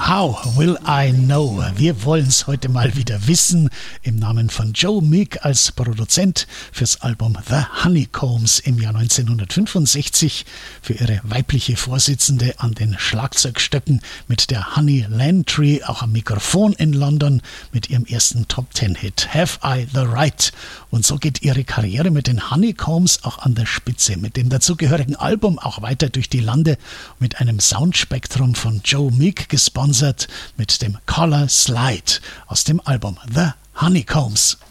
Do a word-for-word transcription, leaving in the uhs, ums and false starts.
How will I know? Wir wollen es heute mal wieder wissen. Im Namen von Joe Meek als Produzent fürs Album The Honeycombs im Jahr neunzehnhundertfünfundsechzig, für ihre weibliche Vorsitzende an den Schlagzeugstöcken mit der Honey Landry, auch am Mikrofon in London mit ihrem ersten Top-Ten-Hit Have I the Right? Und so geht ihre Karriere mit den Honeycombs auch an der Spitze, mit dem dazugehörigen Album auch weiter durch die Lande, mit einem Soundspektrum von Joe Meek gesponsert, mit dem Color Slide aus dem Album The Honeycombs.